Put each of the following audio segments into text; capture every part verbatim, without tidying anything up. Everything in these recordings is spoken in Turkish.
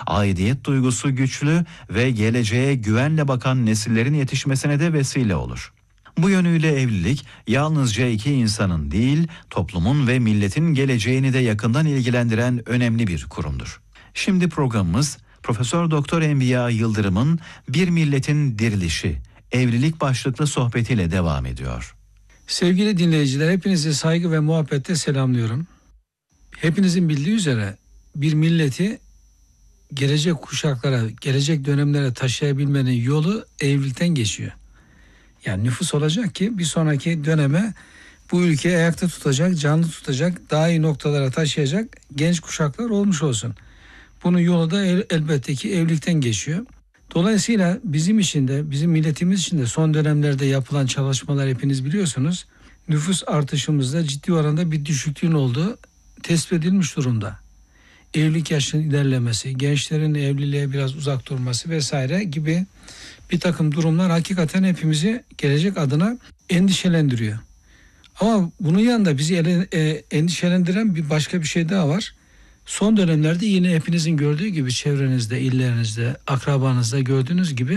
Aidiyet duygusu güçlü ve geleceğe güvenle bakan nesillerin yetişmesine de vesile olur. Bu yönüyle evlilik yalnızca iki insanın değil, toplumun ve milletin geleceğini de yakından ilgilendiren önemli bir kurumdur. Şimdi programımız Profesör Doktor Enbiya Yıldırım'ın Bir Milletin Dirilişi, Evlilik başlıklı sohbetiyle devam ediyor. Sevgili dinleyiciler, hepinizi saygı ve muhabbetle selamlıyorum. Hepinizin bildiği üzere bir milleti gelecek kuşaklara, gelecek dönemlere taşıyabilmenin yolu evlilikten geçiyor. Yani nüfus olacak ki bir sonraki döneme bu ülkeyi ayakta tutacak, canlı tutacak, daha iyi noktalara taşıyacak genç kuşaklar olmuş olsun. Bunun yolu da el, elbette ki evlilikten geçiyor. Dolayısıyla bizim için de, bizim milletimiz için de son dönemlerde yapılan çalışmalar hepiniz biliyorsunuz. Nüfus artışımızda ciddi oranda bir düşüklüğün olduğu tespit edilmiş durumda. Evlilik yaşının ilerlemesi, gençlerin evliliğe biraz uzak durması vesaire gibi bir takım durumlar hakikaten hepimizi gelecek adına endişelendiriyor. Ama bunun yanında bizi ele, e, endişelendiren bir başka bir şey daha var. Son dönemlerde yine hepinizin gördüğü gibi çevrenizde, illerinizde, akrabanızda gördüğünüz gibi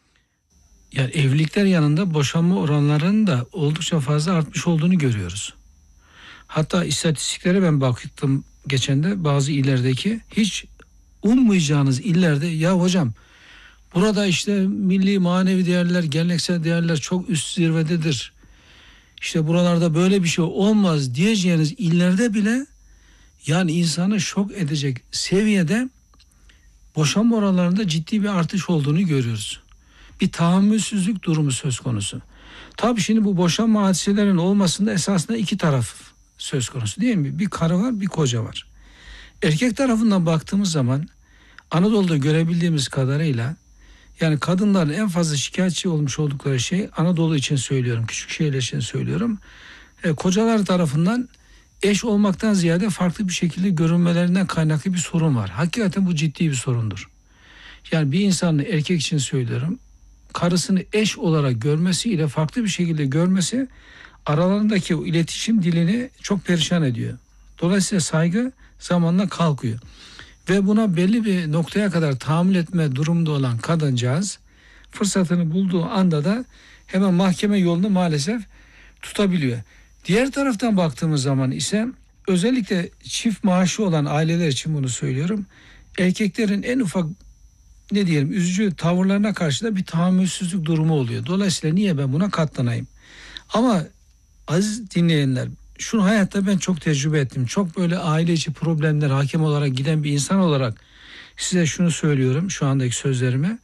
yani evlilikler yanında boşanma oranlarının da oldukça fazla artmış olduğunu görüyoruz. Hatta istatistiklere ben baktım geçen de bazı illerdeki hiç ummayacağınız illerde ya hocam burada işte milli manevi değerler, geleneksel değerler çok üst zirvededir. İşte buralarda böyle bir şey olmaz diyeceğiniz illerde bile yani insanı şok edecek seviyede boşanma oranlarında ciddi bir artış olduğunu görüyoruz. Bir tahammülsüzlük durumu söz konusu. Tabii şimdi bu boşanma hadiselerinin olmasında esasında iki taraf söz konusu değil mi? Bir karı var, bir koca var. Erkek tarafından baktığımız zaman Anadolu'da görebildiğimiz kadarıyla yani kadınların en fazla şikayetçi olmuş oldukları şey Anadolu için söylüyorum, küçük şehirler için söylüyorum. E, kocalar tarafından eş olmaktan ziyade farklı bir şekilde görünmelerinden kaynaklı bir sorun var. Hakikaten bu ciddi bir sorundur. Yani bir insanın erkek için söylüyorum, karısını eş olarak görmesiyle farklı bir şekilde görmesi aralarındaki o iletişim dilini çok perişan ediyor. Dolayısıyla saygı zamanla kalkıyor. Ve buna belli bir noktaya kadar tahammül etme durumunda olan kadıncağız fırsatını bulduğu anda da hemen mahkeme yolunu maalesef tutabiliyor. Diğer taraftan baktığımız zaman ise özellikle çift maaşı olan aileler için bunu söylüyorum. Erkeklerin en ufak ne diyelim üzücü tavırlarına karşı da bir tahammülsüzlük durumu oluyor. Dolayısıyla niye ben buna katlanayım? Ama aziz dinleyenler şunu hayatta ben çok tecrübe ettim. Çok böyle aile içi problemler hakim olarak giden bir insan olarak size şunu söylüyorum şu andaki sözlerime.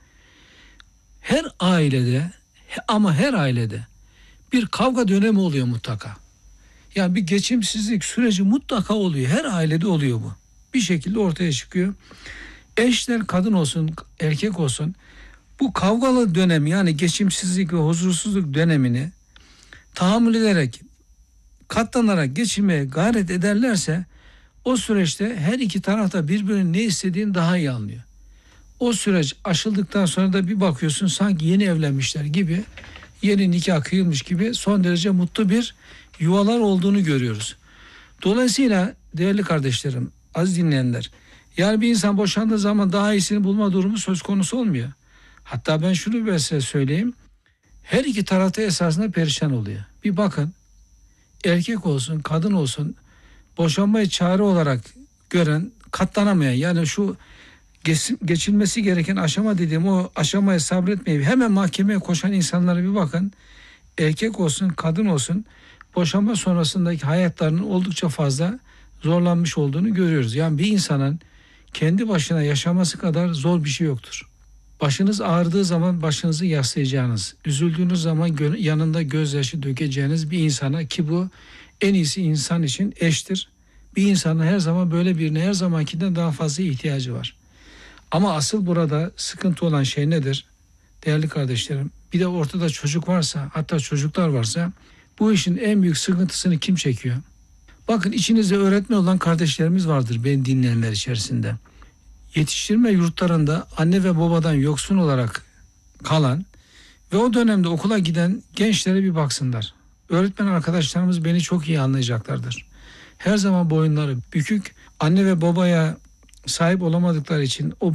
Her ailede ama her ailede bir kavga dönemi oluyor mutlaka. Yani bir geçimsizlik süreci mutlaka oluyor. Her ailede oluyor bu. Bir şekilde ortaya çıkıyor. Eşler kadın olsun, erkek olsun bu kavgalı dönem yani geçimsizlik ve huzursuzluk dönemini tahammül ederek, katlanarak geçirmeye gayret ederlerse o süreçte her iki taraf da birbirinin ne istediğini daha iyi anlıyor. O süreç aşıldıktan sonra da bir bakıyorsun sanki yeni evlenmişler gibi, yeni nikah kıyılmış gibi son derece mutlu bir yuvalar olduğunu görüyoruz. Dolayısıyla değerli kardeşlerim, aziz dinleyenler, yani bir insan boşandığı zaman daha iyisini bulma durumu söz konusu olmuyor. Hatta ben şunu bir size söyleyeyim. Her iki tarafta esasında perişan oluyor. Bir bakın, erkek olsun, kadın olsun, boşanmayı çare olarak gören, katlanamayan, yani şu geçilmesi gereken aşama dediğim o aşamaya sabretmeyip hemen mahkemeye koşan insanlara bir bakın. Erkek olsun, kadın olsun, boşanma sonrasındaki hayatlarının oldukça fazla zorlanmış olduğunu görüyoruz. Yani bir insanın kendi başına yaşaması kadar zor bir şey yoktur. Başınız ağrıdığı zaman başınızı yaslayacağınız, üzüldüğünüz zaman gö- yanında gözyaşı dökeceğiniz bir insana, ki bu en iyisi insan için eştir. Bir insanın her zaman böyle birine her zamankinden daha fazla ihtiyacı var. Ama asıl burada sıkıntı olan şey nedir? Değerli kardeşlerim, bir de ortada çocuk varsa, hatta çocuklar varsa bu işin en büyük sıkıntısını kim çekiyor? Bakın, içinizde öğretmen olan kardeşlerimiz vardır beni dinleyenler içerisinde. Yetiştirme yurtlarında anne ve babadan yoksun olarak kalan ve o dönemde okula giden gençlere bir baksınlar. Öğretmen arkadaşlarımız beni çok iyi anlayacaklardır. Her zaman boyunları bükük, anne ve babaya sahip olamadıkları için o